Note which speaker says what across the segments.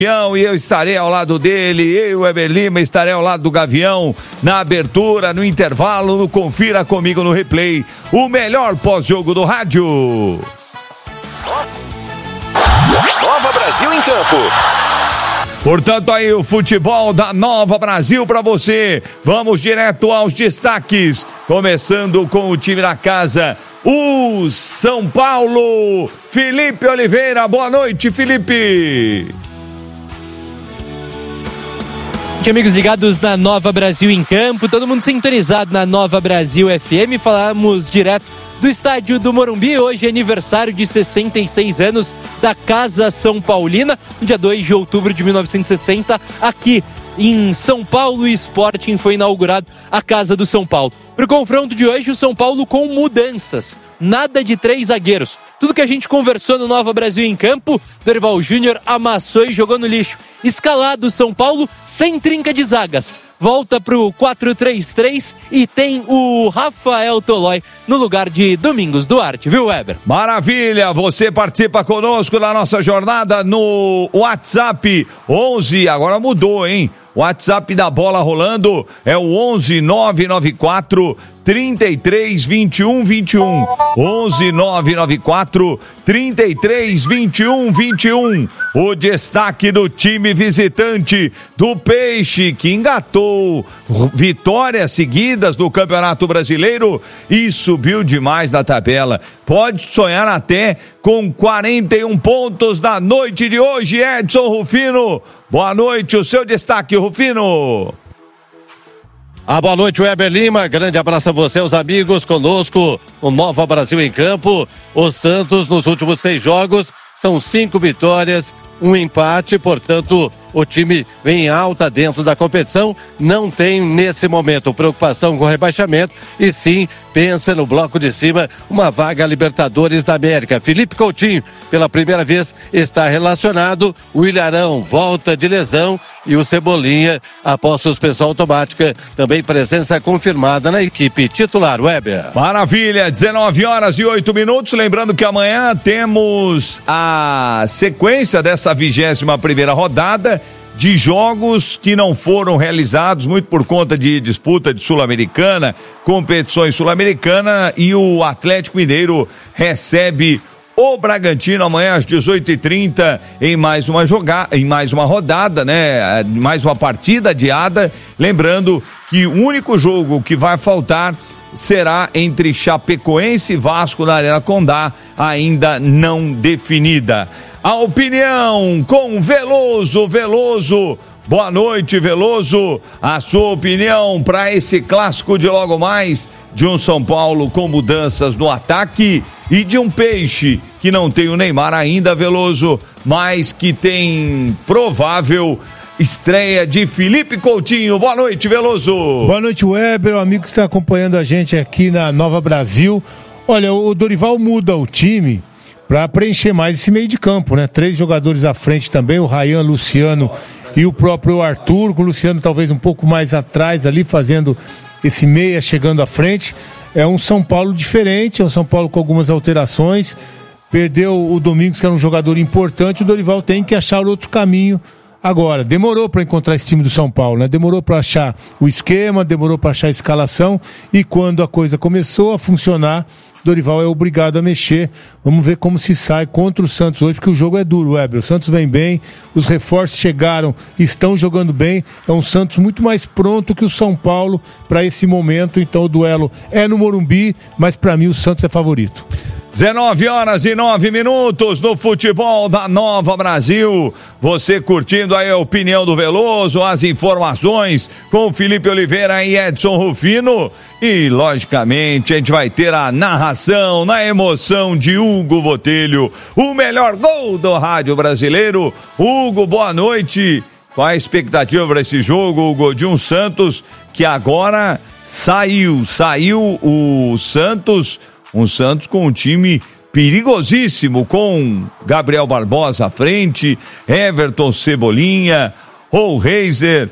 Speaker 1: E eu estarei ao lado dele, eu e o Weber Lima estarei ao lado do Gavião na abertura, no intervalo, no Confira Comigo no Replay, o melhor pós-jogo do rádio.
Speaker 2: Nova Brasil em campo.
Speaker 1: Portanto, aí o futebol da Nova Brasil para você. Vamos direto aos destaques, começando com o time da casa, o São Paulo. Felipe Oliveira, boa noite, Felipe.
Speaker 3: Amigos ligados na Nova Brasil em campo, todo mundo sintonizado na Nova Brasil FM. Falamos direto do estádio do Morumbi. Hoje é aniversário de 66 anos da Casa São Paulina, no dia 2 de outubro de 1960, aqui em São Paulo. Sporting foi inaugurado a Casa do São Paulo. Para o confronto de hoje, o São Paulo com mudanças, nada de 3 zagueiros. Tudo que a gente conversou no Nova Brasil em campo, Dorival Júnior amassou e jogou no lixo. Escalado o São Paulo sem trinca de zagas. Volta pro 4-3-3 e tem o Rafael Tolói no lugar de Domingos Duarte, viu, Weber?
Speaker 1: Maravilha, você participa conosco na nossa jornada no WhatsApp 11, agora mudou, hein? O WhatsApp da Bola Rolando é o 11 994 33 21 21. 11 994 33 21 21. O destaque do time visitante do Peixe, que engatou vitórias seguidas no Campeonato Brasileiro e subiu demais na tabela. Pode sonhar até com 41 pontos na noite de hoje. Edson Rufino, boa noite, o seu destaque, Rufino.
Speaker 4: Boa noite, Weber Lima, grande abraço a você, os amigos, conosco, o Nova Brasil em campo. O Santos, nos últimos 6 jogos, são 5 vitórias, 1 empate, portanto, o time vem alta dentro da competição, não tem nesse momento preocupação com o rebaixamento e sim pensa no bloco de cima, uma vaga a Libertadores da América. Felipe Coutinho, pela primeira vez, está relacionado, o Ilharão volta de lesão e o Cebolinha, após suspensão automática, também presença confirmada na equipe titular. Weber.
Speaker 1: Maravilha, 19h08, lembrando que amanhã temos a sequência dessa 21ª rodada de jogos que não foram realizados, muito por conta de disputa de Sul-Americana, competições Sul-Americana, e o Atlético Mineiro recebe o Bragantino amanhã às 18h30 em mais uma rodada, né? Mais uma partida adiada. Lembrando que o único jogo que vai faltar será entre Chapecoense e Vasco na Arena Condá, ainda não definida. A opinião com Veloso. Boa noite, Veloso. A sua opinião para esse clássico de logo mais, de um São Paulo com mudanças no ataque e de um Peixe que não tem o Neymar ainda, Veloso, mas que tem provável estreia de Felipe Coutinho. Boa noite, Veloso.
Speaker 5: Boa noite, Weber, o amigo que está acompanhando a gente aqui na Nova Brasil. Olha, o Dorival muda o time para preencher mais esse meio de campo, né? 3 jogadores à frente também, o Ryan, Luciano e o próprio Arthur, com o Luciano talvez um pouco mais atrás ali, fazendo esse meia chegando à frente. É um São Paulo diferente, é um São Paulo com algumas alterações. Perdeu o Domingos, que era um jogador importante, o Dorival tem que achar outro caminho agora. Demorou para encontrar esse time do São Paulo, né? Demorou para achar o esquema, demorou para achar a escalação, e quando a coisa começou a funcionar, Dorival é obrigado a mexer. Vamos ver como se sai contra o Santos hoje, porque o jogo é duro, Weber. O Santos vem bem, os reforços chegaram, estão jogando bem. É um Santos muito mais pronto que o São Paulo para esse momento. Então o duelo é no Morumbi, mas para mim o Santos é favorito.
Speaker 1: 19h09 no futebol da Nova Brasil. Você curtindo aí a opinião do Veloso, as informações com Felipe Oliveira e Edson Rufino. E, logicamente, a gente vai ter a narração na emoção de Hugo Botelho, o melhor gol do rádio brasileiro. Hugo, boa noite. Qual a expectativa para esse jogo, Hugo, de um Santos que agora saiu o Santos... Um Santos com um time perigosíssimo, com Gabriel Barbosa à frente, Everton, Cebolinha, Roleiser,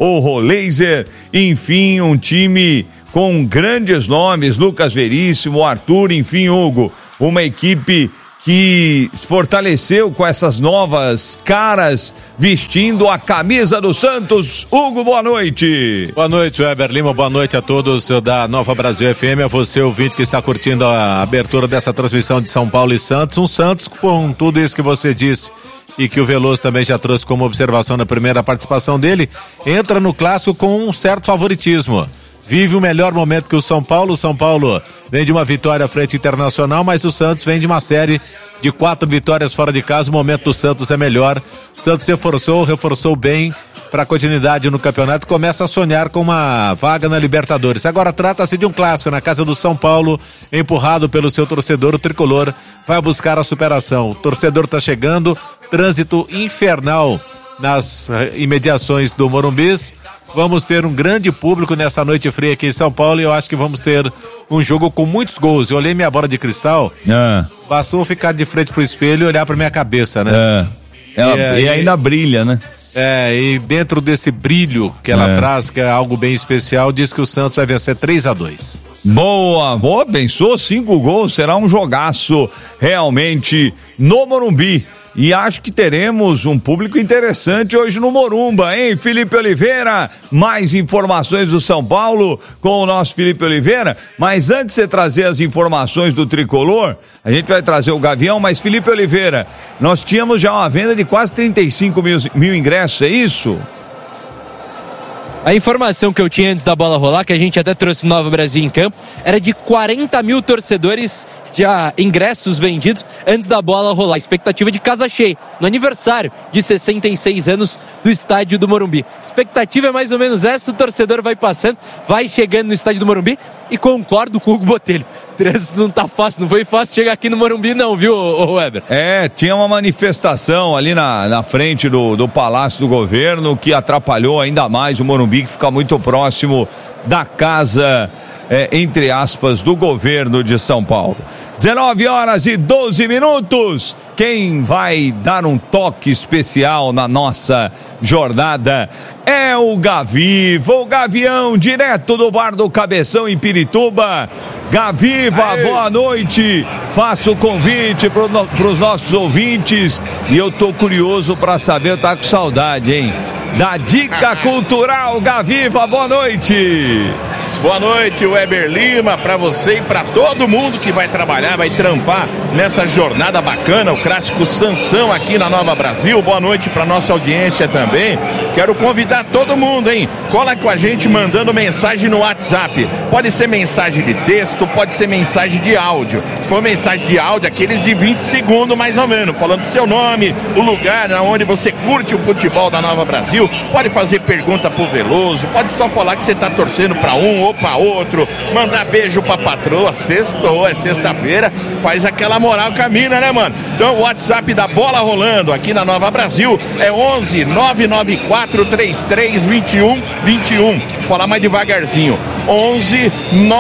Speaker 1: enfim, um time com grandes nomes, Lucas Veríssimo, Arthur, enfim, Hugo, uma equipe que fortaleceu com essas novas caras vestindo a camisa do Santos. Hugo, boa noite.
Speaker 6: Boa noite, Weber Lima, boa noite a todos da Nova Brasil FM, a você ouvinte que está curtindo a abertura dessa transmissão de São Paulo e Santos. Um Santos com tudo isso que você disse e que o Veloso também já trouxe como observação na primeira participação dele, entra no clássico com um certo favoritismo. Vive o melhor momento que o São Paulo. O São Paulo vem de uma vitória à frente Internacional, mas o Santos vem de uma série de 4 vitórias fora de casa. O momento do Santos é melhor. O Santos reforçou bem para a continuidade no campeonato. Começa a sonhar com uma vaga na Libertadores. Agora trata-se de um clássico na casa do São Paulo, empurrado pelo seu torcedor. O tricolor vai buscar a superação. O torcedor está chegando, trânsito infernal nas imediações do Morumbi. Vamos ter um grande público nessa noite fria aqui em São Paulo e eu acho que vamos ter um jogo com muitos gols. Eu olhei minha bola de cristal, bastou ficar de frente pro espelho e olhar pra minha cabeça, né?
Speaker 1: E ainda brilha, né?
Speaker 6: E dentro desse brilho que ela traz, que é algo bem especial, diz que o Santos vai vencer 3-2.
Speaker 1: Boa, pensou, 5 gols, será um jogaço realmente no Morumbi. E acho que teremos um público interessante hoje no Morumba, hein, Felipe Oliveira? Mais informações do São Paulo com o nosso Felipe Oliveira. Mas antes de você trazer as informações do Tricolor, a gente vai trazer o Gavião, mas Felipe Oliveira, nós tínhamos já uma venda de quase 35 mil ingressos, é isso?
Speaker 3: A informação que eu tinha antes da bola rolar, que a gente até trouxe no Nova Brasil em campo, era de 40 mil torcedores, já ingressos vendidos antes da bola rolar. Expectativa de casa cheia, no aniversário de 66 anos do estádio do Morumbi. Expectativa é mais ou menos essa, o torcedor vai passando, vai chegando no estádio do Morumbi e concordo com o Hugo Botelho. Trânsito não tá fácil, não foi fácil chegar aqui no Morumbi não, viu, Weber?
Speaker 1: Tinha uma manifestação ali na frente do Palácio do Governo que atrapalhou ainda mais o Morumbi, que fica muito próximo da casa, entre aspas, do governo de São Paulo. 19h12. Quem vai dar um toque especial na nossa jornada é o Gaviva, o Gavião, direto do Bar do Cabeção em Pirituba. Gaviva, boa noite. Faço o convite para os nossos ouvintes e eu tô curioso para saber, eu tá com saudade, hein? Da dica cultural, Gaviva, boa noite.
Speaker 7: Boa noite, Weber Lima, para você e para todo mundo que vai trabalhar, vai trampar nessa jornada bacana, o clássico Sansão aqui na Nova Brasil. Boa noite para nossa audiência também. Quero convidar todo mundo, hein? Cola com a gente mandando mensagem no WhatsApp. Pode ser mensagem de texto, pode ser mensagem de áudio. Se for mensagem de áudio, aqueles de 20 segundos mais ou menos, falando seu nome, o lugar onde você curte o futebol da Nova Brasil. Pode fazer pergunta pro Veloso, pode só falar que você tá torcendo para um ou para outro, mandar beijo pra patroa. Sextou, é sexta-feira, faz aquela moral com a mina, né, mano? Então o WhatsApp da Bola Rolando aqui na Nova Brasil é 11 994 33 21 21. Vou falar mais devagarzinho. 11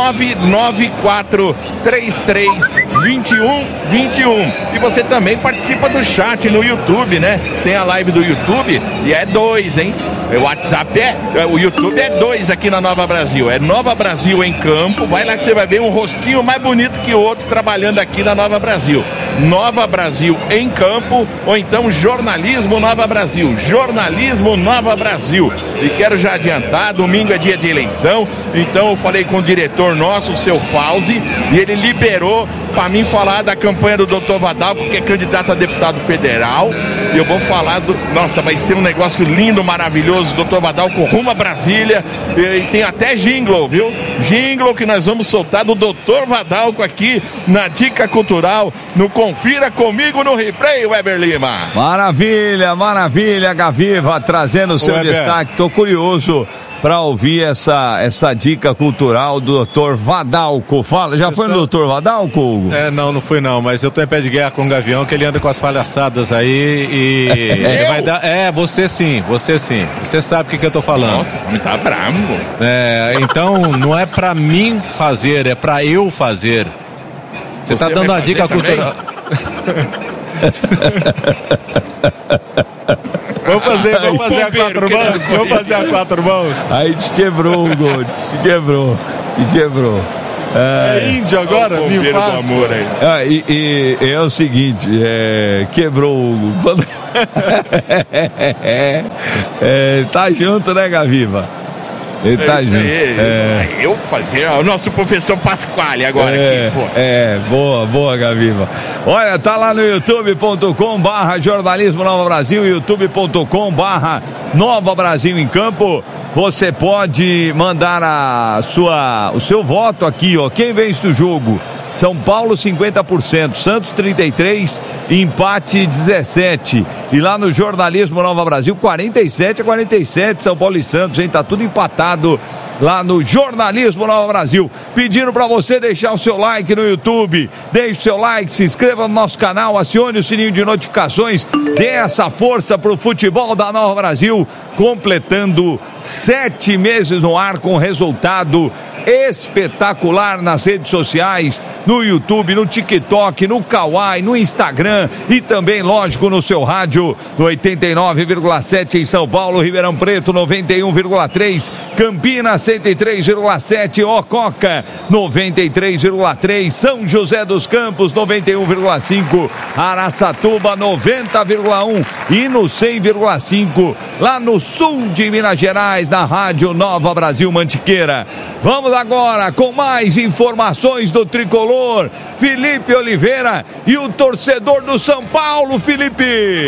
Speaker 7: 994 33 21 21. E você também participa do chat no YouTube, né? Tem a live do YouTube e é 2, hein? O WhatsApp o YouTube é 2 aqui na Nova Brasil. É Nova Brasil em Campo. Vai lá que você vai ver um rostinho mais bonito que o outro trabalhando aqui na Nova Brasil. Nova Brasil em Campo, ou então Jornalismo Nova Brasil. Jornalismo Nova Brasil. E quero já adiantar, domingo é dia de eleição, então eu falei com o diretor nosso, o seu Fauzi, e ele liberou para mim falar da campanha do Dr. Vadalco, que é candidato a deputado federal. E eu vou falar nossa, vai ser um negócio lindo, maravilhoso. Dr. Vadalco rumo a Brasília, e tem até jingle, viu? Jingle que nós vamos soltar do Dr. Vadalco aqui na Dica Cultural, no Confira Comigo no Replay, Weber Lima.
Speaker 1: Maravilha, Gaviva, trazendo o seu destaque. Tô curioso para ouvir essa dica cultural do Dr. Vadalco. Fala, já foi no Dr. Vadalco, Hugo?
Speaker 6: Não fui não, mas eu tô em pé de guerra com o Gavião, que ele anda com as palhaçadas aí e ele vai dar... você sim. Você sabe o que eu tô falando.
Speaker 7: Nossa, me tá bravo.
Speaker 6: Então não é pra mim fazer, é pra eu fazer. Você tá dando a dica cultural. Vamos fazer a 4 mãos? Vamos fazer a 4 mãos?
Speaker 1: Aí te quebrou, Hugo. Te quebrou.
Speaker 6: É índio agora? Me faz.
Speaker 7: Do amor aí.
Speaker 1: E é o seguinte, quebrou o Hugo. Tá junto, né, Gaviva? Ele tá junto.
Speaker 7: Eu fazer o nosso professor Pasquale agora aqui, pô.
Speaker 1: Boa, Gaviva. Olha, tá lá no youtube.com/jornalismo Nova Brasil, youtube.com/Nova Brasil em Campo. Você pode mandar o seu voto aqui, ó. Quem vence o jogo? São Paulo 50%, Santos 33%, empate 17%. E lá no Jornalismo Nova Brasil, 47-47, São Paulo e Santos, hein? Tá tudo empatado lá no Jornalismo Nova Brasil. Pedindo pra você deixar o seu like no YouTube. Deixe o seu like, se inscreva no nosso canal, acione o sininho de notificações. Dê essa força pro futebol da Nova Brasil, completando 7 meses no ar com resultado espetacular nas redes sociais, no YouTube, no TikTok, no Kawai, no Instagram e também, lógico, no seu rádio, no 89,7 em São Paulo, Ribeirão Preto 91,3, Campinas 103,7, Ococa 93,3, São José dos Campos 91,5, Araçatuba 90,1 e no 100,5 lá no sul de Minas Gerais, na Rádio Nova Brasil Mantiqueira. Vamos agora com mais informações do tricolor, Felipe Oliveira e o torcedor do São Paulo, Felipe.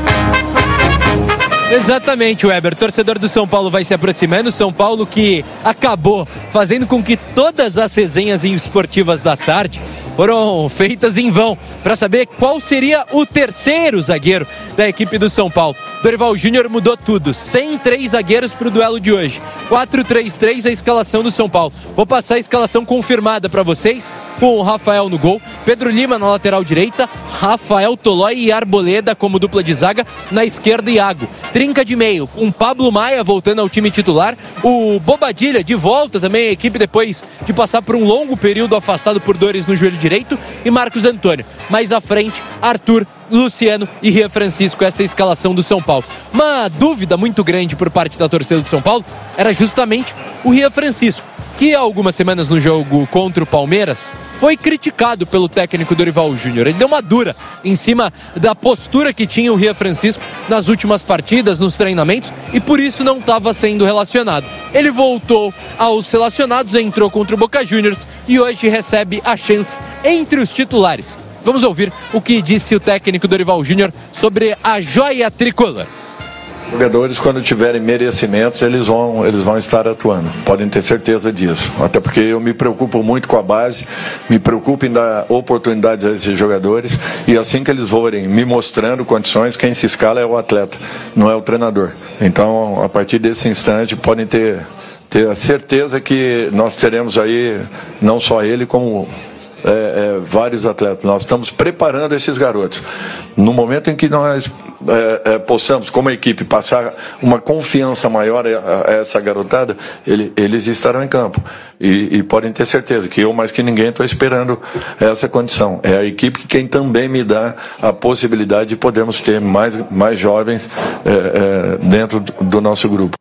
Speaker 3: Exatamente, Weber. Torcedor do São Paulo vai se aproximando. São Paulo que acabou fazendo com que todas as resenhas esportivas da tarde foram feitas em vão para saber qual seria o terceiro zagueiro da equipe do São Paulo. Dorival Júnior mudou tudo, 103 zagueiros para o duelo de hoje, 4-3-3 a escalação do São Paulo. Vou passar a escalação confirmada para vocês, com o Rafael no gol, Pedro Lima na lateral direita, Rafael Tolói e Arboleda como dupla de zaga, na esquerda Iago. Trinca de meio, com Pablo Maia voltando ao time titular, o Bobadilha de volta também à equipe depois de passar por um longo período afastado por dores no joelho direito, e Marcos Antônio. Mais à frente, Arthur, Luciano e Rian Francisco, essa é a escalação do São Paulo. Uma dúvida muito grande por parte da torcida do São Paulo era justamente o Rian Francisco, que há algumas semanas no jogo contra o Palmeiras foi criticado pelo técnico Dorival Júnior. Ele deu uma dura em cima da postura que tinha o Rian Francisco nas últimas partidas, nos treinamentos, e por isso não estava sendo relacionado. Ele voltou aos relacionados, entrou contra o Boca Juniors e hoje recebe a chance entre os titulares. Vamos ouvir o que disse o técnico Dorival Júnior sobre a joia tricolor.
Speaker 8: Os jogadores, quando tiverem merecimentos, eles vão estar atuando, podem ter certeza disso, até porque eu me preocupo muito com a base, me preocupo em dar oportunidades a esses jogadores, e assim que eles forem me mostrando condições, quem se escala é o atleta, não é o treinador. Então, a partir desse instante, podem ter a certeza que nós teremos aí, não só ele, como vários atletas. Nós estamos preparando esses garotos. No momento em que nós possamos, como equipe, passar uma confiança maior a essa garotada, eles estarão em campo. E podem ter certeza que eu, mais que ninguém, estou esperando essa condição. É a equipe que quem também me dá a possibilidade de podermos ter mais jovens dentro do nosso grupo.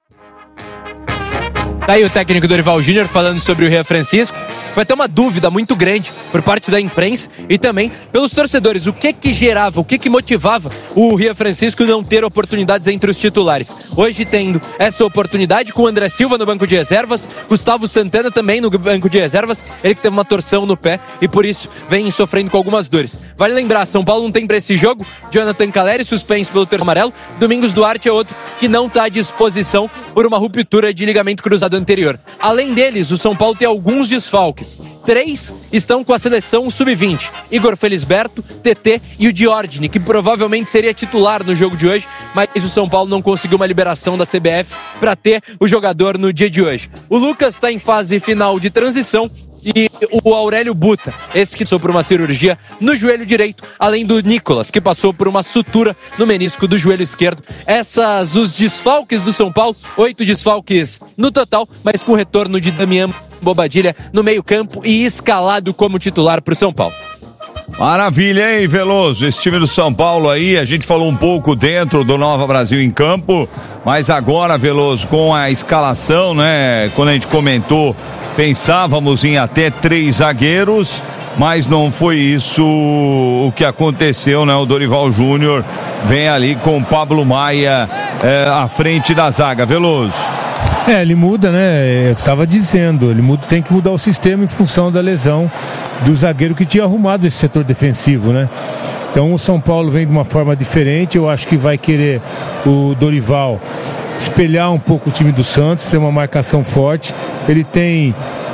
Speaker 3: Tá aí o técnico Dorival Júnior falando sobre o Rian Francisco. Vai ter uma dúvida muito grande por parte da imprensa e também pelos torcedores. O que gerava, o que motivava o Rian Francisco não ter oportunidades entre os titulares? Hoje tendo essa oportunidade com o André Silva no banco de reservas, Gustavo Santana também no banco de reservas, ele que teve uma torção no pé e por isso vem sofrendo com algumas dores. Vale lembrar, São Paulo não tem para esse jogo Jonathan Calleri, suspenso pelo terceiro amarelo. Domingos Duarte é outro que não está à disposição por uma ruptura de ligamento cruzado anterior. Além deles, o São Paulo tem alguns desfalques. 3 estão com a seleção sub-20. Igor Felisberto, TT e o Diordini, que provavelmente seria titular no jogo de hoje, mas o São Paulo não conseguiu uma liberação da CBF para ter o jogador no dia de hoje. O Lucas está em fase final de transição e o Aurélio Buta, esse que passou por uma cirurgia no joelho direito, além do Nicolas, que passou por uma sutura no menisco do joelho esquerdo. Os desfalques do São Paulo, 8 desfalques no total, mas com retorno de Damião Bobadilha no meio-campo e escalado como titular para o São Paulo.
Speaker 1: Maravilha, hein, Veloso? Esse time do São Paulo aí, a gente falou um pouco dentro do Nova Brasil em Campo, mas agora, Veloso, com a escalação, né, quando a gente comentou Pensávamos em até 3 zagueiros, mas não foi isso o que aconteceu, né? O Dorival Júnior vem ali com o Pablo Maia à frente da zaga. Veloso.
Speaker 5: Ele muda, né? Eu estava dizendo, tem que mudar o sistema em função da lesão do zagueiro que tinha arrumado esse setor defensivo, né? Então o São Paulo vem de uma forma diferente. Eu acho que vai querer o Dorival espelhar um pouco o time do Santos, ter uma marcação forte. Ele tem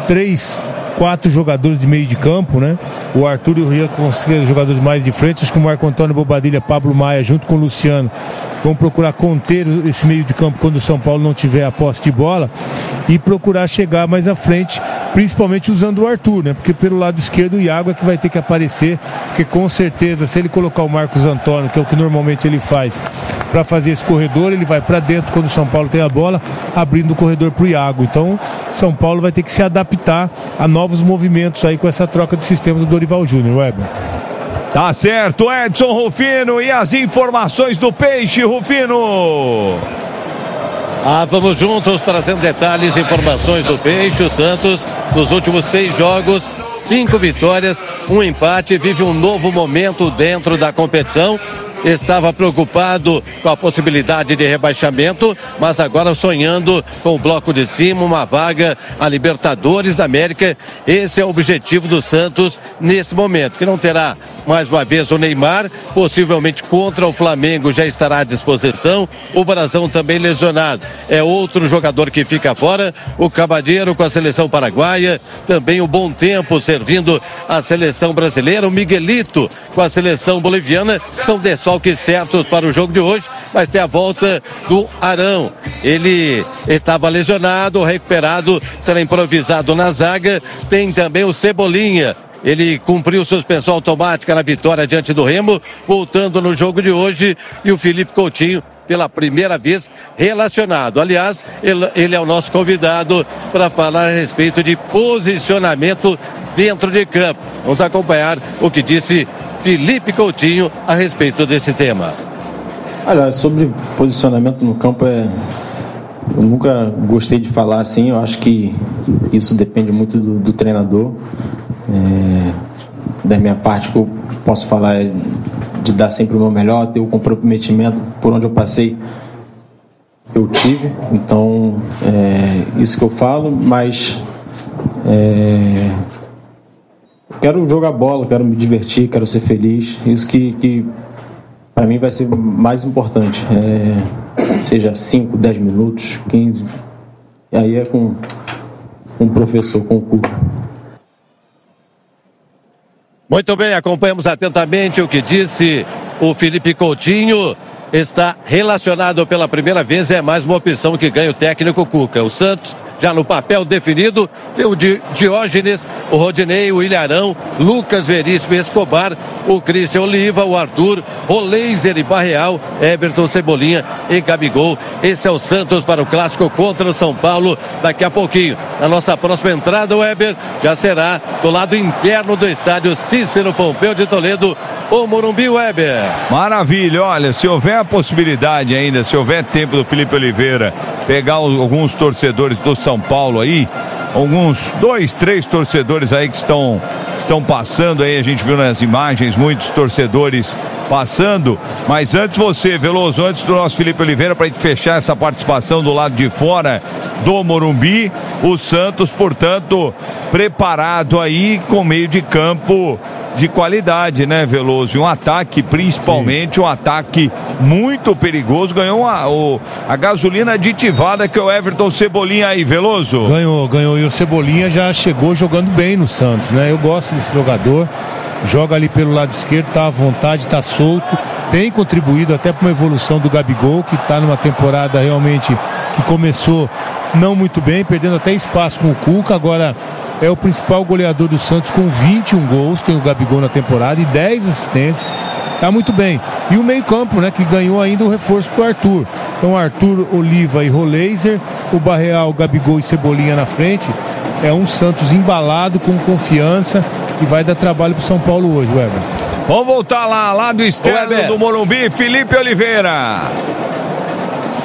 Speaker 5: 4 jogadores de meio de campo, né? O Arthur e o Rian conseguiram jogadores mais de frente. Acho que o Marco Antônio Bobadilha, Pablo Maia, junto com o Luciano, vão procurar conter esse meio de campo quando o São Paulo não tiver a posse de bola e procurar chegar mais à frente, principalmente usando o Arthur, né? Porque pelo lado esquerdo o Iago é que vai ter que aparecer, porque com certeza se ele colocar o Marcos Antônio, que é o que normalmente ele faz, para fazer esse corredor, ele vai para dentro quando o São Paulo tem a bola, abrindo o corredor para o Iago. Então São Paulo vai ter que se adaptar a novos movimentos aí com essa troca de sistema do Dorival Júnior, Weber.
Speaker 1: Tá certo, Edson Rufino, e as informações do Peixe, Rufino.
Speaker 4: Vamos juntos trazendo detalhes e informações do Peixe. O Santos, nos últimos 6 jogos, 5 vitórias, 1 empate, vive um novo momento dentro da competição. Estava preocupado com a possibilidade de rebaixamento, mas agora sonhando com o bloco de cima, uma vaga a Libertadores da América. Esse é o objetivo do Santos nesse momento, que não terá mais uma vez o Neymar, possivelmente contra o Flamengo já estará à disposição. O Brazão também lesionado, é outro jogador que fica fora. O Cabadeiro com a seleção paraguaia, também o Bom Tempo servindo a seleção brasileira. O Miguelito com a seleção boliviana, são desfalques certos para o jogo de hoje, mas tem a volta do Arão. Ele estava lesionado, recuperado, será improvisado na zaga. Tem também o Cebolinha. Ele cumpriu suspensão automática na vitória diante do Remo, voltando no jogo de hoje. E o Felipe Coutinho, pela primeira vez, relacionado. Aliás, ele é o nosso convidado para falar a respeito de posicionamento dentro de campo. Vamos acompanhar o que disse Felipe Coutinho a respeito desse tema.
Speaker 9: Olha, sobre posicionamento no campo, eu nunca gostei de falar assim. Eu acho que isso depende muito do treinador. Da minha parte, o que eu posso falar é de dar sempre o meu melhor, ter o comprometimento. Por onde eu passei, eu tive. Então, isso que eu falo, mas quero jogar bola, quero me divertir, quero ser feliz. Isso que para mim vai ser mais importante. Seja 5, 10 minutos, 15. E aí é com o professor, com o curso.
Speaker 4: Muito bem, acompanhamos atentamente o que disse o Felipe Coutinho. Está relacionado pela primeira vez, é mais uma opção que ganha o técnico Cuca. O Santos já no papel definido, tem o Diógenes, o Rodinei, o Ilharão, Lucas Veríssimo, Escobar, o Cristian Oliva, o Arthur, o Leiser e Barreal, Everton, Cebolinha e Gabigol. Esse é o Santos para o clássico contra o São Paulo daqui a pouquinho. Na nossa próxima entrada, Weber, já será do lado interno do estádio Cícero Pompeu de Toledo, o Morumbi, Weber.
Speaker 1: Maravilha, olha, se houver a possibilidade ainda, se houver tempo do Felipe Oliveira pegar alguns torcedores do São Paulo aí, alguns 2, 3 torcedores aí que estão passando aí, a gente viu nas imagens muitos torcedores passando, mas antes você, Veloso, antes do nosso Felipe Oliveira, para a gente fechar essa participação do lado de fora do Morumbi, o Santos, portanto, preparado aí com meio de campo de qualidade, né, Veloso? E um ataque, principalmente, um ataque muito perigoso. Ganhou a gasolina aditivada que é o Everton Cebolinha aí, Veloso.
Speaker 5: Ganhou. E o Cebolinha já chegou jogando bem no Santos, né? Eu gosto desse jogador. Joga ali pelo lado esquerdo, tá à vontade, tá solto. Tem contribuído até para uma evolução do Gabigol, que tá numa temporada realmente que começou não muito bem, perdendo até espaço com o Cuca. Agora é o principal goleador do Santos com 21 gols, tem o Gabigol na temporada e 10 assistências, tá muito bem. E o meio campo, né, que ganhou ainda o reforço pro Arthur. Então Arthur, Oliva e Roleiser, o Barreal, o Gabigol e Cebolinha na frente. É um Santos embalado, com confiança, que vai dar trabalho pro São Paulo hoje, Weber.
Speaker 1: Vamos voltar lá do externo do Morumbi, Felipe Oliveira.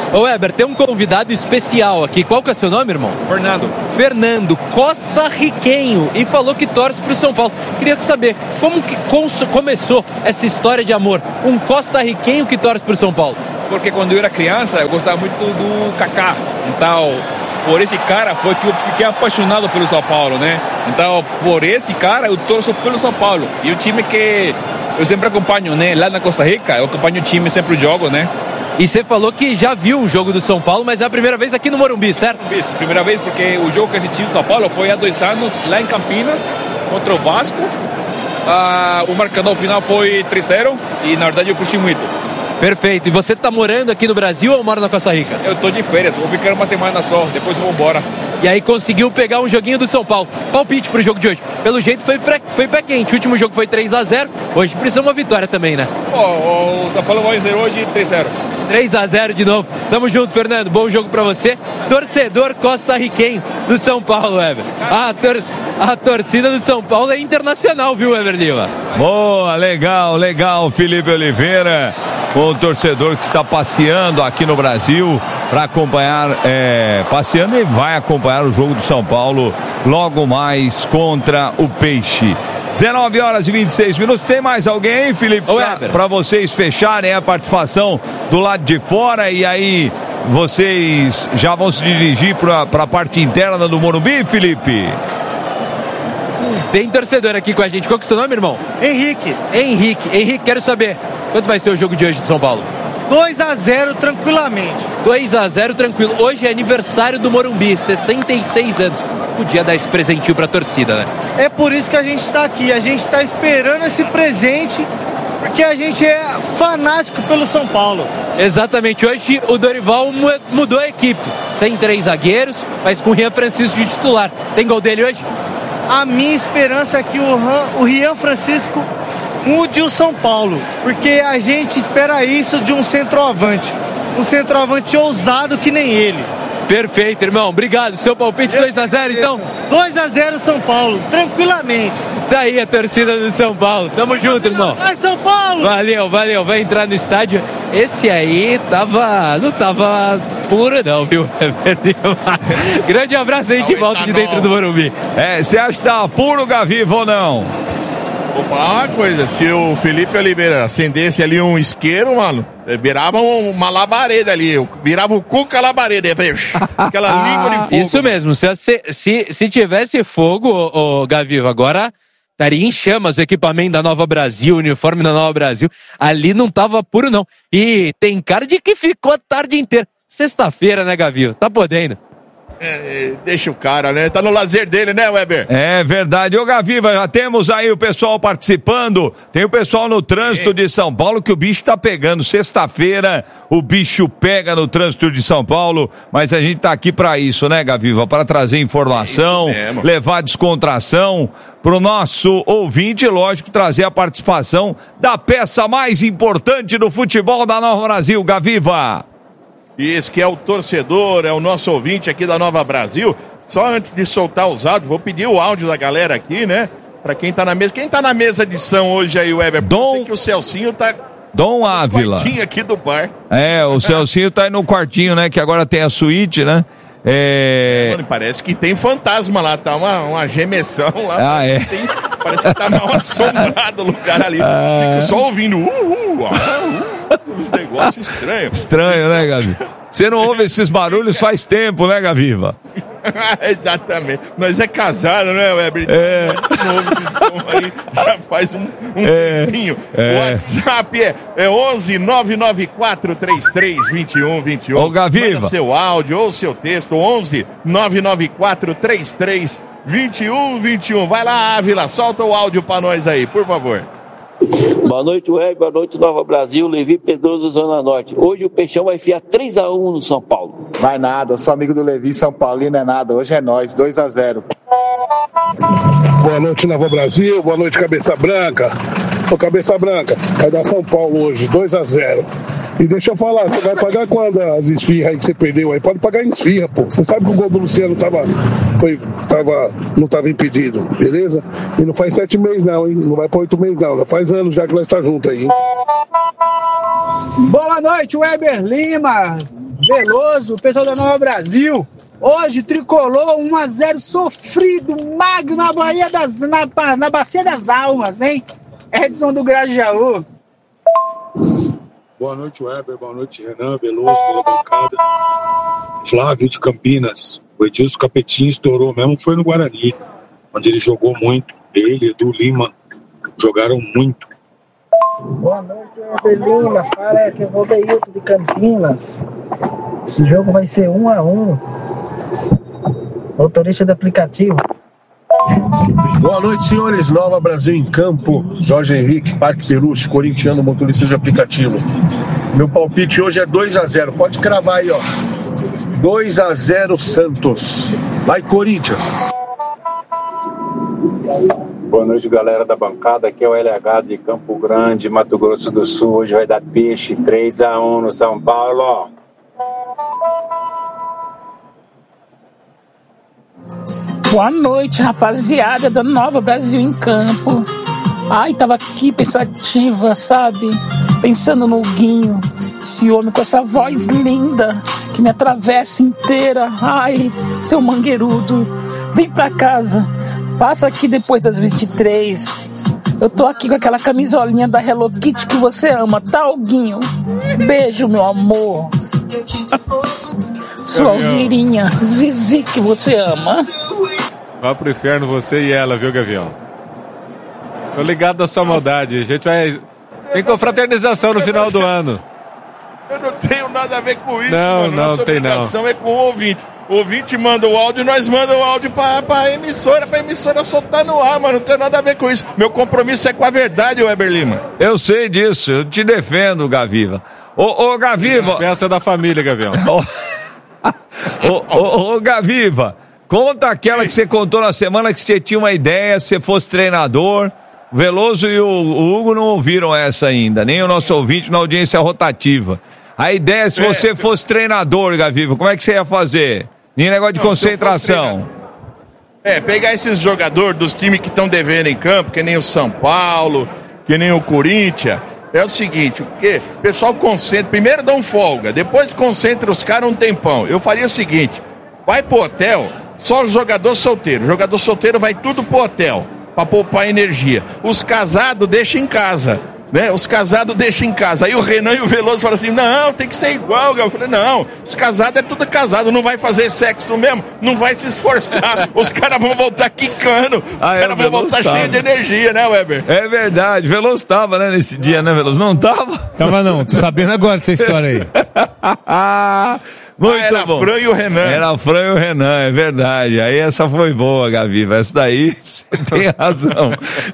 Speaker 3: Ô Weber, tem um convidado especial aqui. Qual que é o seu nome, irmão? Fernando, costarriquenho, e falou que torce pro São Paulo. Queria saber, como que começou essa história de amor? Um costarriquenho que torce pro São Paulo.
Speaker 10: Porque quando eu era criança, eu gostava muito do Kaká. Então, por esse cara foi que eu fiquei apaixonado pelo São Paulo, né? Então, por esse cara, eu torço pelo São Paulo. E o time que eu sempre acompanho, né? Lá na Costa Rica, eu acompanho o time, sempre jogo, né?
Speaker 3: E você falou que já viu um jogo do São Paulo, mas é a primeira vez aqui no Morumbi, certo?
Speaker 10: Primeira vez, porque o jogo que assisti do São Paulo foi há 2 anos, lá em Campinas, contra o Vasco. O marcador final foi 3-0 e, na verdade, eu curti muito.
Speaker 3: Perfeito. E você tá morando aqui no Brasil ou mora na Costa Rica?
Speaker 10: Eu tô de férias, vou ficar uma semana só, depois eu vou embora.
Speaker 3: E aí conseguiu pegar um joguinho do São Paulo. Palpite pro jogo de hoje. Pelo jeito foi pé quente. O último jogo foi 3-0. Hoje precisa uma vitória também, né?
Speaker 10: O São Paulo vai vencer hoje 3-0.
Speaker 3: 3-0 de novo. Tamo junto, Fernando. Bom jogo pra você. Torcedor costarriquenho do São Paulo, Weber. A torcida do São Paulo é internacional, viu, Weber Lima?
Speaker 1: Boa, legal, Felipe Oliveira, o torcedor que está passeando aqui no Brasil para acompanhar, passeando e vai acompanhar o jogo do São Paulo logo mais contra o Peixe. 19h26. Tem mais alguém, Felipe? Para vocês fecharem a participação do lado de fora e aí vocês já vão se dirigir para a parte interna do Morumbi, Felipe?
Speaker 3: Tem torcedor aqui com a gente. Qual que é o seu nome, irmão? Henrique, quero saber quanto vai ser o jogo de hoje de São Paulo?
Speaker 11: 2-0 tranquilamente.
Speaker 3: 2-0 tranquilo. Hoje é aniversário do Morumbi, 66 anos. Podia dar esse presentinho pra torcida, né?
Speaker 11: É por isso que a gente está aqui. A gente está esperando esse presente, porque a gente é fanático pelo São Paulo.
Speaker 3: Exatamente. Hoje o Dorival mudou a equipe. Sem 3 zagueiros, mas com o Rian Francisco de titular. Tem gol dele hoje?
Speaker 11: A minha esperança é que o Rian Francisco mude o São Paulo, porque a gente espera isso de um centroavante ousado que nem ele.
Speaker 3: Perfeito, irmão, obrigado. Seu palpite 2-0 então?
Speaker 11: 2-0 São Paulo, tranquilamente.
Speaker 3: Daí a torcida do São Paulo, tamo junto, irmão.
Speaker 11: Vai São Paulo!
Speaker 3: Valeu, vai entrar no estádio. Esse aí não tava puro não, viu? Grande abraço, a gente volta de dentro do Morumbi.
Speaker 1: Você acha que tava puro, Gaviva, ou não?
Speaker 7: Vou falar uma coisa, se o Felipe Oliveira acendesse ali um isqueiro, mano, virava uma labareda ali, virava o Cuca labareda, aquela língua de fogo.
Speaker 3: Isso mesmo, se tivesse fogo, o Gaviva, agora estaria em chamas o equipamento da Nova Brasil, o uniforme da Nova Brasil, ali não tava puro não, e tem cara de que ficou a tarde inteira. Sexta-feira, né, Gaviva? Tá podendo.
Speaker 7: Deixa o cara, né? Tá no lazer dele, né, Weber?
Speaker 1: É verdade. Ô, Gaviva, já temos aí o pessoal participando. Tem o pessoal no trânsito de São Paulo que o bicho tá pegando. Sexta-feira o bicho pega no trânsito de São Paulo, mas a gente tá aqui pra isso, né, Gaviva? Pra trazer informação, levar descontração pro nosso ouvinte, lógico, trazer a participação da peça mais importante do futebol da Nova Brasil, Gaviva.
Speaker 7: Isso que é o torcedor, é o nosso ouvinte aqui da Nova Brasil. Só antes de soltar os áudios, vou pedir o áudio da galera aqui, né? Pra quem tá na mesa. Quem tá na mesa de som hoje aí, Weber? Eu sei que o Celcinho tá...
Speaker 1: Dom Ávila.
Speaker 7: No quartinho aqui do bar.
Speaker 1: O Celcinho tá aí no quartinho, né? Que agora tem a suíte, né?
Speaker 7: Mano, parece que tem fantasma lá, tá uma gemessão lá. Parece que tá mal assombrado o lugar ali. Fico só ouvindo uns negócios estranhos.
Speaker 1: Estranho, né, Gavi? Você não ouve esses barulhos faz tempo, né, Gaviva?
Speaker 7: Exatamente. Nós é casado, né, Weber? Não ouve esses som aí já faz um tempinho. O WhatsApp é 11 994 33 21 21.
Speaker 1: Ô, Gaviva.
Speaker 7: Manda seu áudio ou seu texto, 11 994 33 21 21. Vai lá, Ávila, solta o áudio pra nós aí, por favor.
Speaker 12: Boa noite, Web. Boa noite, Nova Brasil. Levi Pedroso, Zona Norte. Hoje o Peixão vai enfiar 3-1 no São Paulo.
Speaker 13: Vai nada, eu sou amigo do Levi, São Paulino é nada. Hoje é nós, 2-0.
Speaker 14: Boa noite, Nova Brasil. Boa noite, Cabeça Branca. Ô, Cabeça Branca, vai dar São Paulo hoje, 2-0. E deixa eu falar, você vai pagar quando as esfirras aí que você perdeu aí? Pode pagar em esfirra, pô. Você sabe que o gol do Luciano não estava impedido, beleza? E não faz 7 meses não, hein? Não vai para 8 meses não. Faz anos já que nós estamos juntos aí, hein?
Speaker 15: Boa noite, Weber Lima. Veloso, o pessoal da Nova Brasil. Hoje, tricolor 1-0 sofrido, magro na Bacia das Almas, hein? Edson do Grajaú.
Speaker 14: Boa noite, Weber. Boa noite, Renan, Veloso, pela bancada. Flávio de Campinas. O Edilson Capetinho estourou mesmo, foi no Guarani, onde ele jogou muito. Ele, Edu Lima, jogaram muito.
Speaker 16: Boa noite, Weber Lima. Fala, é que eu vou Deilton de Campinas. Esse jogo vai ser 1-1. Motorista do aplicativo.
Speaker 17: Boa noite, senhores. Nova Brasil em campo. Jorge Henrique, Parque Peluche, corintiano, motorista de aplicativo. Meu palpite hoje é 2-0. Pode cravar aí, ó. 2-0 Santos. Vai, Corinthians.
Speaker 18: Boa noite, galera da bancada. Aqui é o LH de Campo Grande, Mato Grosso do Sul. Hoje vai dar peixe 3-1 no São Paulo.
Speaker 19: Boa noite, rapaziada da Nova Brasil em Campo. Ai, tava aqui pensativa, sabe? Pensando no Guinho, esse homem com essa voz linda que me atravessa inteira. Ai, seu mangueirudo, vem pra casa. Passa aqui depois das 23. Eu tô aqui com aquela camisolinha da Hello Kitty que você ama, tá, Guinho? Beijo, meu amor. Sua Algirinha, Zizi que você ama.
Speaker 6: Vá pro inferno você e ela, viu, Gavião? Tô ligado da sua maldade. A gente vai... Tem confraternização no final do ano.
Speaker 7: Eu não tenho nada a ver com isso,
Speaker 6: não,
Speaker 7: mano.
Speaker 6: Não,
Speaker 7: nossa
Speaker 6: tem não.
Speaker 7: obrigação é com o ouvinte. O ouvinte manda o áudio e nós mandamos o áudio pra emissora soltar no ar, mano. Não tem nada a ver com isso. Meu compromisso é com a verdade, Weber Lima.
Speaker 1: Eu sei disso, eu te defendo, Gaviva. Ô, Gaviva...
Speaker 6: Peça da família, Gavião.
Speaker 1: Ô, Gaviva, conta aquela que você contou na semana que você tinha uma ideia, se você fosse treinador. O Veloso e o Hugo não ouviram essa ainda, nem o nosso ouvinte na audiência rotativa. A ideia é se você fosse treinador, Gaviva, como é que você ia fazer? Nem negócio de concentração.
Speaker 7: Pegar esses jogadores dos times que estão devendo em campo, que nem o São Paulo, que nem o Corinthians. É o seguinte, porque o pessoal concentra, primeiro dá um folga, depois concentra os caras um tempão. Eu faria o seguinte, vai pro hotel, só o jogador solteiro. O jogador solteiro vai tudo pro hotel, pra poupar energia. Os casados deixam em casa, né? Os casados deixam em casa. Aí o Renan e o Veloso falam assim, não, tem que ser igual. Eu falei, não, os casados é tudo casado, não vai fazer sexo mesmo, não vai se esforçar. Os caras vão voltar quicando, os caras vão voltar cheios de energia, né, Weber?
Speaker 1: É verdade, Veloso tava, né, nesse dia, né, Veloso? Não tava?
Speaker 5: Tava não, tô sabendo agora dessa história aí.
Speaker 1: Muito
Speaker 7: era
Speaker 1: bom.
Speaker 7: Era a Fran e o Renan.
Speaker 1: Era a Fran e o Renan, é verdade. Aí essa foi boa, Gaviva. Essa daí, você tem razão.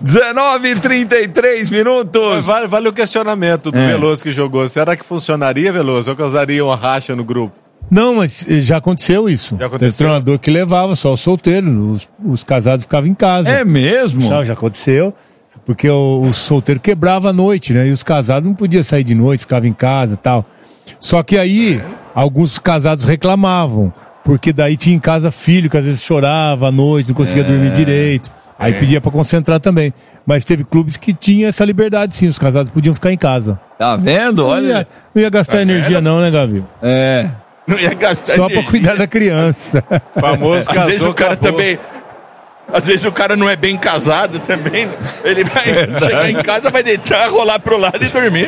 Speaker 1: 19h33 minutos.
Speaker 6: Vale o questionamento do Veloso que jogou. Será que funcionaria, Veloso? Ou causaria uma racha no grupo?
Speaker 5: Não, mas já aconteceu isso.
Speaker 6: Já aconteceu?
Speaker 5: Tem treinador que levava só o solteiro, os casados ficavam em casa.
Speaker 1: É mesmo?
Speaker 5: Já aconteceu. Porque o solteiro quebrava a noite, né? E os casados não podiam sair de noite, ficavam em casa e tal. Só que aí, alguns casados reclamavam, porque daí tinha em casa filho que às vezes chorava à noite, não conseguia dormir direito. Aí pedia pra concentrar também. Mas teve clubes que tinham essa liberdade, sim, os casados podiam ficar em casa.
Speaker 1: Tá vendo? Olha.
Speaker 5: Não ia gastar energia não, né, Gavi?
Speaker 7: Não ia gastar
Speaker 5: só
Speaker 7: energia.
Speaker 5: Pra cuidar da criança.
Speaker 6: Famoso casou,
Speaker 7: às vezes o cara
Speaker 6: acabou.
Speaker 7: também... Às vezes o cara não é bem casado também. Ele vai chegar em casa, vai deitar, rolar pro lado e dormir.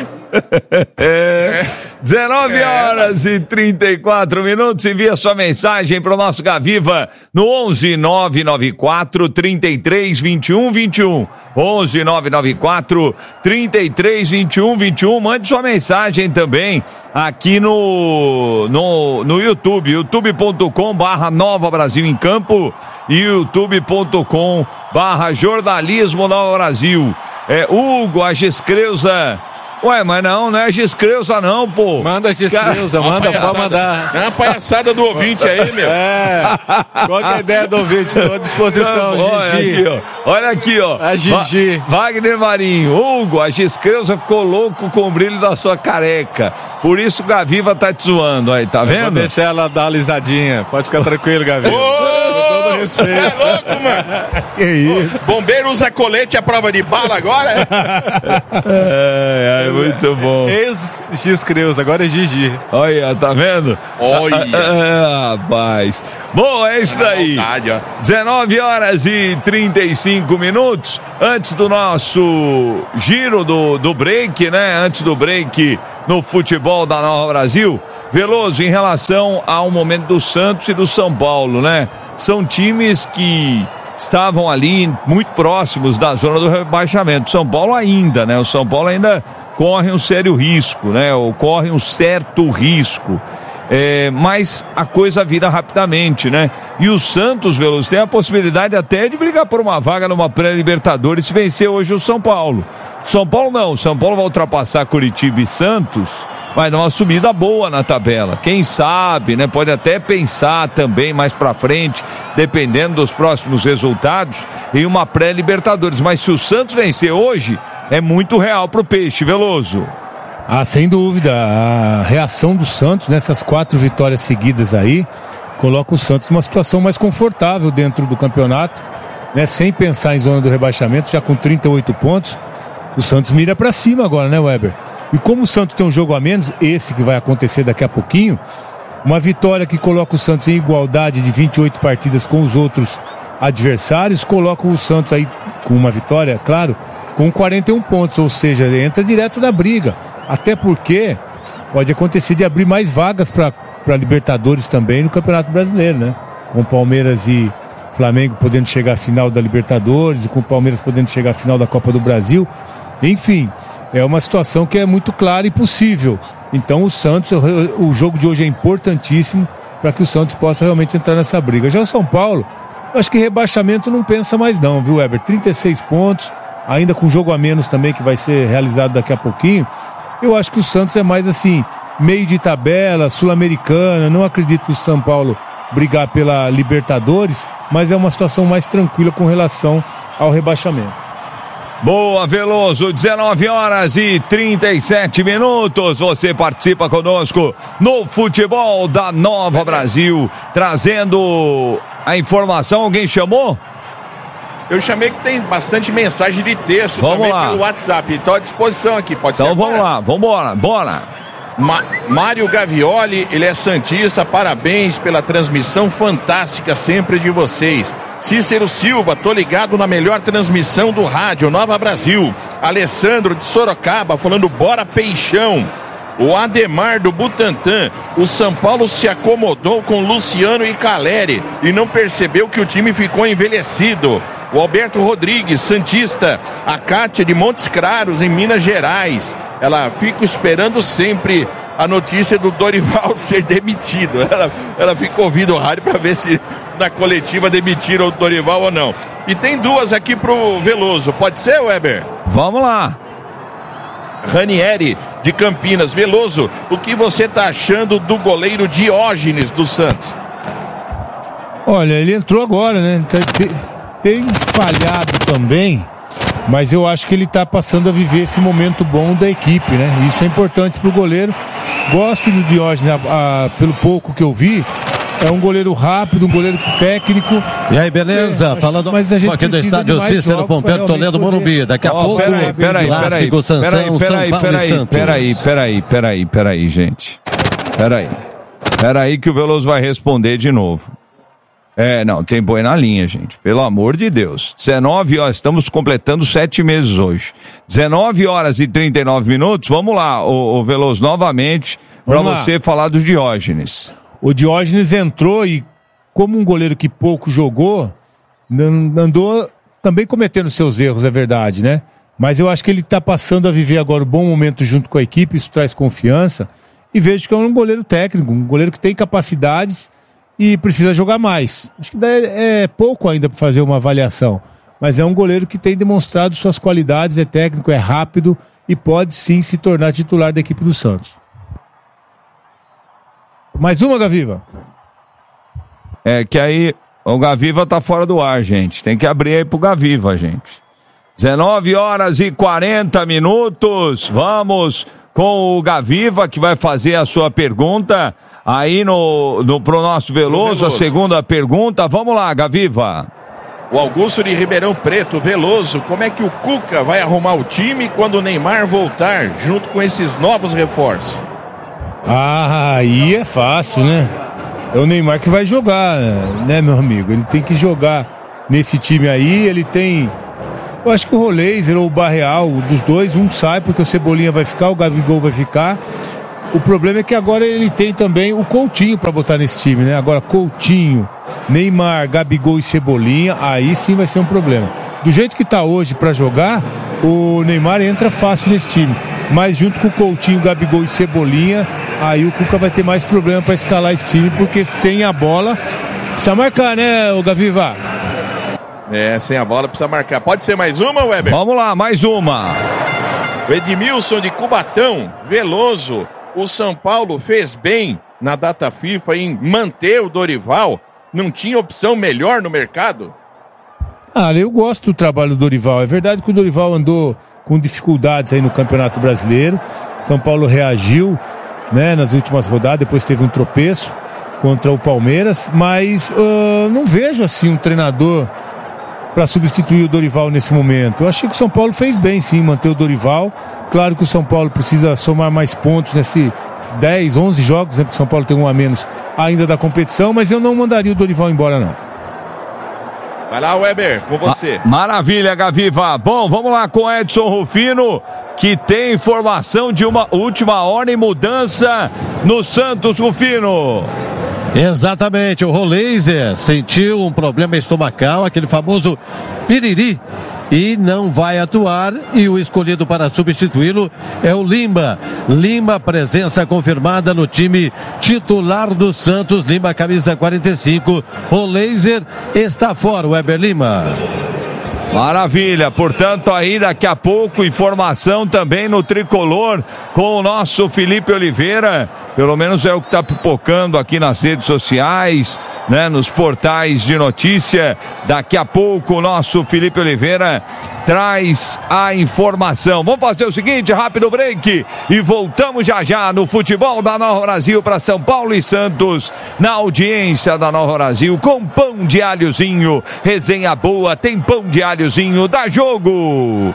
Speaker 1: 19h34. Envia sua mensagem pro nosso Gaviva no 11-994-33-21-21. 11-994-33-21-21. Mande sua mensagem também aqui no YouTube, youtube.com/Nova Brasil em Campo e youtube.com/Jornalismo Nova Brasil. Hugo, a Giscreuza. Ué, mas não é a Giscreuza não, pô.
Speaker 6: Manda a Giscreuza, pode mandar.
Speaker 7: É uma palhaçada do ouvinte aí, meu.
Speaker 6: Qual que é a ideia do ouvinte? Estou à disposição, Gigi.
Speaker 1: Olha aqui, ó.
Speaker 6: A Gigi.
Speaker 1: Wagner Marinho. Hugo, a Giscreuza ficou louco com o brilho da sua careca. Por isso o Gaviva tá te zoando aí, tá vendo?
Speaker 6: Vou deixar ela dar uma alisadinha. Pode ficar tranquilo, Gaviva. Todo
Speaker 7: Você é louco, mano?
Speaker 5: Que isso?
Speaker 7: Bombeiro usa colete à prova de bala agora,
Speaker 1: muito bom.
Speaker 6: Ex-X-Creus, agora é Gigi.
Speaker 1: Olha, tá vendo?
Speaker 7: Olha.
Speaker 1: Rapaz. Bom, é isso daí. 19h35. Antes do nosso giro do break, né? Antes do break no futebol da Nova Brasil. Veloso, em relação ao momento do Santos e do São Paulo, né? São times que estavam ali muito próximos da zona do rebaixamento. São Paulo ainda, né? O São Paulo ainda corre um sério risco, né? Ou corre um certo risco. Mas a coisa vira rapidamente, né? E o Santos, Veloso, tem a possibilidade até de brigar por uma vaga numa pré-Libertadores se vencer hoje o São Paulo. São Paulo não, São Paulo vai ultrapassar Curitiba e Santos, vai dar uma subida boa na tabela. Quem sabe, né? Pode até pensar também mais pra frente, dependendo dos próximos resultados, em uma pré-Libertadores. Mas se o Santos vencer hoje, é muito real pro Peixe, Veloso.
Speaker 5: Ah, sem dúvida, a reação do Santos nessas 4 vitórias seguidas aí, coloca o Santos numa situação mais confortável dentro do campeonato, né? Sem pensar em zona do rebaixamento, já com 38 pontos, o Santos mira pra cima agora, né, Weber? E como o Santos tem um jogo a menos, esse que vai acontecer daqui a pouquinho, uma vitória que coloca o Santos em igualdade de 28 partidas com os outros adversários, coloca o Santos aí com uma vitória, claro, com 41 pontos, ou seja, entra direto na briga. Até porque pode acontecer de abrir mais vagas para Libertadores também no Campeonato Brasileiro, né? Com Palmeiras e Flamengo podendo chegar à final da Libertadores, e com o Palmeiras podendo chegar à final da Copa do Brasil. Enfim, é uma situação que é muito clara e possível. Então o Santos, o jogo de hoje é importantíssimo para que o Santos possa realmente entrar nessa briga. Já o São Paulo, eu acho que rebaixamento não pensa mais não, viu, Weber? 36 pontos, ainda com jogo a menos também que vai ser realizado daqui a pouquinho. Eu acho que o Santos é mais assim, meio de tabela, sul-americana. Não acredito que o São Paulo brigar pela Libertadores, mas é uma situação mais tranquila com relação ao rebaixamento.
Speaker 1: Boa, Veloso, 19h37. Você participa conosco no futebol da Nova Brasil, trazendo a informação. Alguém chamou?
Speaker 7: Eu chamei que tem bastante mensagem de texto
Speaker 1: também
Speaker 7: pelo WhatsApp. Estou à disposição aqui, pode ser agora?
Speaker 1: Então vamos lá, vambora, bora.
Speaker 7: Mário Gavioli, ele é santista, parabéns pela transmissão fantástica sempre de vocês. Cícero Silva, tô ligado na melhor transmissão do rádio, Nova Brasil. Alessandro de Sorocaba, falando bora Peixão. O Ademar do Butantã, o São Paulo se acomodou com Luciano e Caleri e não percebeu que o time ficou envelhecido. O Alberto Rodrigues, santista, a Cátia de Montes Claros, em Minas Gerais. Ela fica esperando sempre a notícia do Dorival ser demitido. Ela fica ouvindo o rádio para ver se na coletiva demitiram o Dorival ou não. E tem 2 aqui pro Veloso. Pode ser, Weber?
Speaker 1: Vamos lá.
Speaker 7: Ranieri, de Campinas. Veloso, o que você tá achando do goleiro Diógenes do Santos?
Speaker 5: Olha, ele entrou agora, né? Tem falhado também, mas eu acho que ele está passando a viver esse momento bom da equipe, né? Isso é importante pro goleiro. Gosto do Diógenes, pelo pouco que eu vi. É um goleiro rápido, um goleiro técnico.
Speaker 4: E aí, beleza? Falando aqui do estádio Cícero Pompeu Toledo Morumbi. Daqui a pouco, clássico Sansão, São Paulo e Santos.
Speaker 1: Peraí, gente. Peraí que o Veloso vai responder de novo. Não, tem boi na linha, gente. Pelo amor de Deus. 19 horas, estamos completando 7 meses hoje. 19h39. Vamos lá, o Veloso, novamente, para você falar do Diógenes.
Speaker 5: O Diógenes entrou e, como um goleiro que pouco jogou, andou também cometendo seus erros, é verdade, né? Mas eu acho que ele está passando a viver agora um bom momento junto com a equipe, isso traz confiança. E vejo que é um goleiro técnico, um goleiro que tem capacidades e precisa jogar mais. Acho que é pouco ainda para fazer uma avaliação, mas é um goleiro que tem demonstrado suas qualidades, é técnico, é rápido e pode sim se tornar titular da equipe do Santos. Mais uma, Gaviva?
Speaker 1: Que aí o Gaviva tá fora do ar, gente. Tem que abrir aí pro Gaviva, gente. 19h40. Vamos com o Gaviva, que vai fazer a sua pergunta aí pro nosso Veloso, a segunda pergunta. Vamos lá, Gaviva.
Speaker 7: O Augusto de Ribeirão Preto, Veloso, como é que o Cuca vai arrumar o time quando o Neymar voltar, junto com esses novos reforços?
Speaker 5: Aí é fácil, né? É o Neymar que vai jogar, né, meu amigo? Ele tem que jogar nesse time aí, ele tem... Eu acho que o Roleiser ou o Barreal, dos dois, um sai porque o Cebolinha vai ficar, o Gabigol vai ficar. O problema é que agora ele tem também o Coutinho para botar nesse time, né? Agora Coutinho, Neymar, Gabigol e Cebolinha, aí sim vai ser um problema. Do jeito que tá hoje para jogar, o Neymar entra fácil nesse time. Mas junto com o Coutinho, Gabigol e Cebolinha, aí o Cuca vai ter mais problema para escalar esse time, porque sem a bola precisa marcar, né, o Gaviva?
Speaker 7: Sem a bola precisa marcar. Pode ser mais uma, Weber?
Speaker 1: Vamos lá, mais uma.
Speaker 7: O Edmilson de Cubatão, Veloso. O São Paulo fez bem na data FIFA em manter o Dorival. Não tinha opção melhor no mercado?
Speaker 5: Eu gosto do trabalho do Dorival. É verdade que o Dorival andou com dificuldades aí no Campeonato Brasileiro. São Paulo reagiu, né, nas últimas rodadas, depois teve um tropeço contra o Palmeiras, mas não vejo assim um treinador para substituir o Dorival nesse momento. Eu achei que o São Paulo fez bem sim, manter o Dorival. Claro que o São Paulo precisa somar mais pontos nesses 10, 11 jogos, né, porque o São Paulo tem um a menos ainda da competição, mas eu não mandaria o Dorival embora não.
Speaker 7: Vai lá, Weber, com você.
Speaker 1: Maravilha, Gaviva. Bom, vamos lá com Edson Rufino, que tem informação de uma última hora em mudança no Santos. Rufino.
Speaker 4: Exatamente, o Roleiser sentiu um problema estomacal, aquele famoso piriri, e não vai atuar, e o escolhido para substituí-lo é o Lima. Lima, presença confirmada no time titular do Santos. Lima, camisa 45. Roleiser está fora, o Weber Lima.
Speaker 1: Maravilha, portanto aí daqui a pouco informação também no Tricolor com o nosso Felipe Oliveira, pelo menos é o que está pipocando aqui nas redes sociais, né, nos portais de notícia. Daqui a pouco o nosso Felipe Oliveira traz a informação. Vamos fazer o seguinte, rápido break e voltamos já já no futebol da Nova Brasil para São Paulo e Santos, na audiência da Nova Brasil, com pão de alhozinho, resenha boa, tem pão de alhozinho, dá jogo.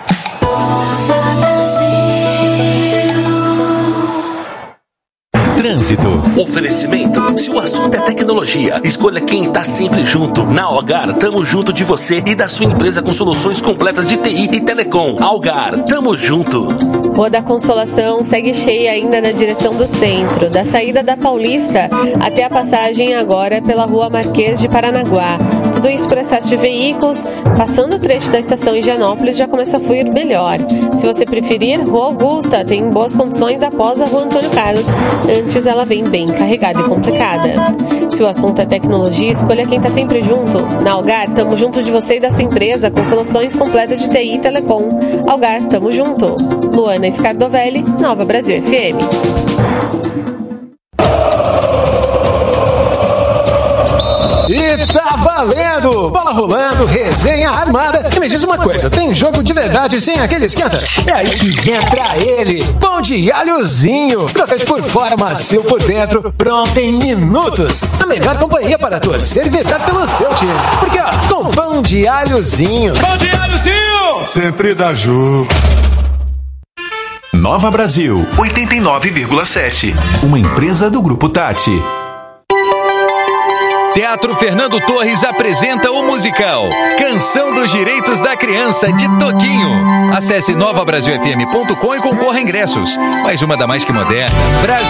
Speaker 2: Trânsito. Oferecimento. Se o assunto é tecnologia, escolha quem está sempre junto. Na Algar, tamo junto de você e da sua empresa com soluções completas de TI e telecom. Algar, tamo junto.
Speaker 20: Rua da Consolação segue cheia ainda na direção do centro, da saída da Paulista até a passagem agora pela Rua Marquês de Paranaguá. Tudo isso por excesso de veículos. Passando o trecho da estação Higienópolis já começa a fluir melhor. Se você preferir, Rua Augusta tem boas condições após a Rua Antônio Carlos. Antes ela vem bem carregada e complicada. Se o assunto é tecnologia, escolha quem está sempre junto. Na Algar, tamo junto de você e da sua empresa com soluções completas de TI e telecom. Algar, tamo junto. Luana Scardovelli, Nova Brasil FM.
Speaker 21: E tá valendo! Bola rolando, resenha armada. E me diz uma coisa, tem jogo de verdade sem aquele esquenta? É aí que entra ele, pão de alhozinho. Crocante por fora, macio por dentro, pronto em minutos. A melhor companhia para torcer e vibrar pelo seu time. Porque ó, com pão de alhozinho. Pão de alhozinho!
Speaker 22: Sempre dá jogo.
Speaker 2: Nova Brasil, 89,7. Uma empresa do Grupo Tati. Teatro Fernando Torres apresenta o musical Canção dos Direitos da Criança, de Toquinho. Acesse novabrasilfm.com e concorra a ingressos. Mais uma da Mais Que Moderna.